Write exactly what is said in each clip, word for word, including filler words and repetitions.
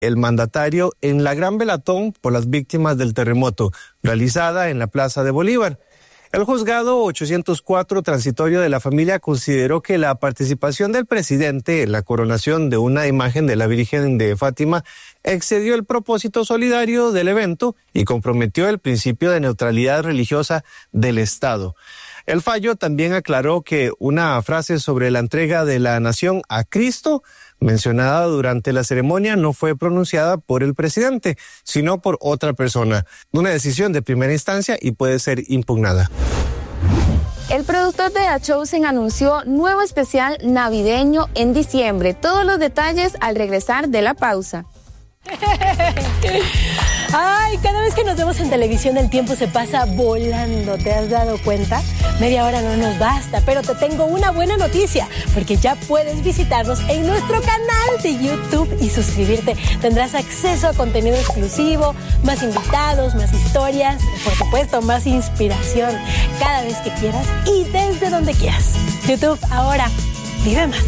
el mandatario en la gran velatón por las víctimas del terremoto, realizada en la Plaza de Bolívar. El juzgado ochocientos cuatro transitorio de la familia consideró que la participación del presidente en la coronación de una imagen de la Virgen de Fátima excedió el propósito solidario del evento y comprometió el principio de neutralidad religiosa del Estado. El fallo también aclaró que una frase sobre la entrega de la nación a Cristo mencionada durante la ceremonia no fue pronunciada por el presidente, sino por otra persona. Una decisión de primera instancia y puede ser impugnada. El productor de The Chosen anunció nuevo especial navideño en diciembre. Todos los detalles al regresar de la pausa. Ay, cada vez que nos vemos en televisión el tiempo se pasa volando, ¿te has dado cuenta? Media hora no nos basta, pero te tengo una buena noticia, porque ya puedes visitarnos en nuestro canal de YouTube y suscribirte. Tendrás acceso a contenido exclusivo, más invitados, más historias, por supuesto, más inspiración, cada vez que quieras y desde donde quieras. YouTube, ahora, vive más.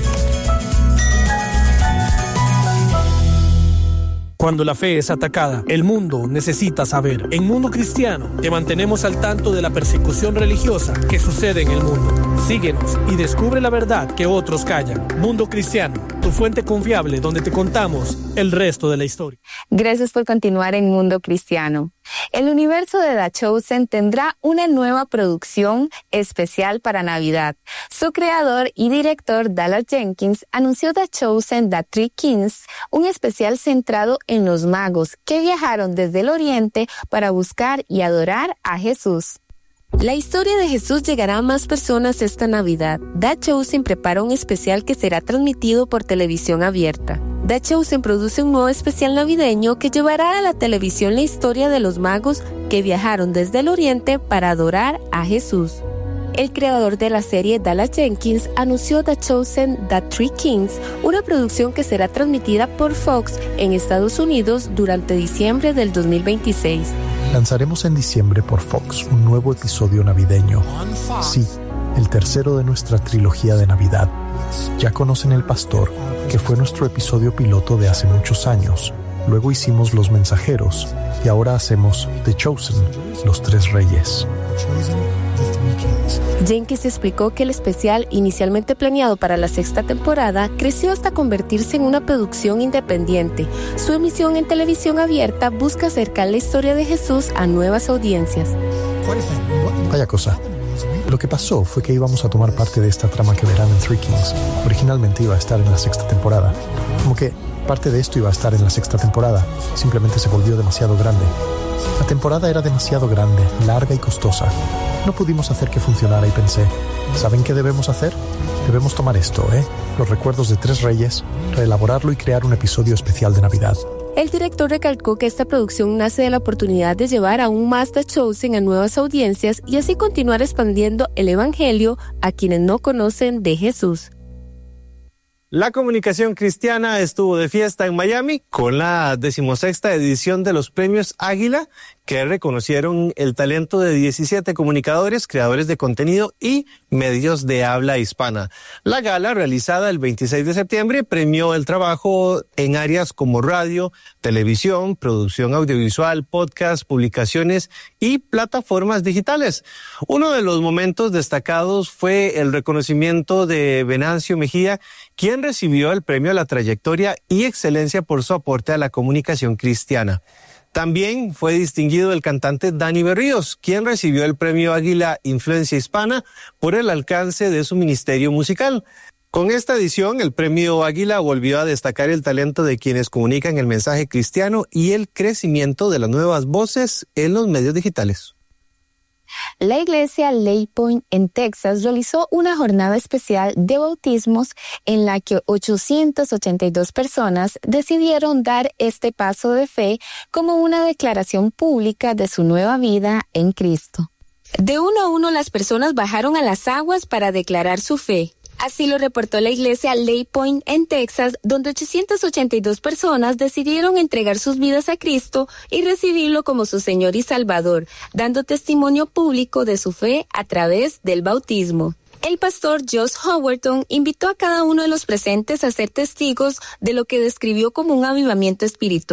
Cuando la fe es atacada, el mundo necesita saber. En Mundo Cristiano te mantenemos al tanto de la persecución religiosa que sucede en el mundo. Síguenos y descubre la verdad que otros callan. Mundo Cristiano, tu fuente confiable donde te contamos el resto de la historia. Gracias por continuar en Mundo Cristiano. El universo de The Chosen tendrá una nueva producción especial para Navidad. Su creador y director, Dallas Jenkins, anunció The Chosen, The Three Kings, un especial centrado en los magos que viajaron desde el Oriente para buscar y adorar a Jesús. La historia de Jesús llegará a más personas esta Navidad. The Chosen prepara un especial que será transmitido por televisión abierta. The Chosen produce un nuevo especial navideño que llevará a la televisión la historia de los magos que viajaron desde el Oriente para adorar a Jesús. El creador de la serie, Dallas Jenkins, anunció The Chosen, The Three Kings, una producción que será transmitida por Fox en Estados Unidos durante diciembre del dos mil veintiséis. Lanzaremos en diciembre por Fox un nuevo episodio navideño. Sí, el tercero de nuestra trilogía de Navidad. Ya conocen El Pastor, que fue nuestro episodio piloto de hace muchos años. Luego hicimos Los Mensajeros y ahora hacemos The Chosen, Los Tres Reyes. Jenkins explicó que el especial, inicialmente planeado para la sexta temporada, creció hasta convertirse en una producción independiente. Su emisión en televisión abierta busca acercar la historia de Jesús a nuevas audiencias. Vaya cosa. Lo que pasó fue que íbamos a tomar parte de esta trama que verán en Three Kings. Originalmente iba a estar en la sexta temporada. Como que parte de esto iba a estar en la sexta temporada. Simplemente se volvió demasiado grande. La temporada era demasiado grande, larga y costosa. No pudimos hacer que funcionara y pensé, ¿saben qué debemos hacer? Debemos tomar esto, ¿eh? Los recuerdos de Tres Reyes, reelaborarlo y crear un episodio especial de Navidad. El director recalcó que esta producción nace de la oportunidad de llevar aún más The Chosen a nuevas audiencias y así continuar expandiendo el evangelio a quienes no conocen de Jesús. La comunicación cristiana estuvo de fiesta en Miami con la decimosexta edición de los premios Águila, que reconocieron el talento de diecisiete comunicadores, creadores de contenido y medios de habla hispana. La gala, realizada el veintiséis de septiembre, premió el trabajo en áreas como radio, televisión, producción audiovisual, podcast, publicaciones y plataformas digitales. Uno de los momentos destacados fue el reconocimiento de Venancio Mejía, quien recibió el premio a la trayectoria y excelencia por su aporte a la comunicación cristiana. También fue distinguido el cantante Dani Berríos, quien recibió el premio Águila Influencia Hispana por el alcance de su ministerio musical. Con esta edición, el premio Águila volvió a destacar el talento de quienes comunican el mensaje cristiano y el crecimiento de las nuevas voces en los medios digitales. La iglesia Lay Point en Texas realizó una jornada especial de bautismos en la que ochocientas ochenta y dos personas decidieron dar este paso de fe como una declaración pública de su nueva vida en Cristo. De uno a uno las personas bajaron a las aguas para declarar su fe. Así lo reportó la iglesia Lay Point en Texas, donde ochocientas ochenta y dos personas decidieron entregar sus vidas a Cristo y recibirlo como su Señor y Salvador, dando testimonio público de su fe a través del bautismo. El pastor Josh Howerton invitó a cada uno de los presentes a ser testigos de lo que describió como un avivamiento espiritual.